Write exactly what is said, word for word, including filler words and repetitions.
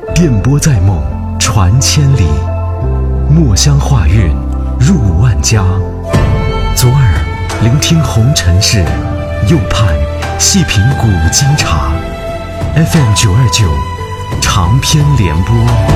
电波在梦，传千里。墨香画韵，入万家。左耳聆听红尘事，右畔细品古今茶。F M 九二九，长篇联播。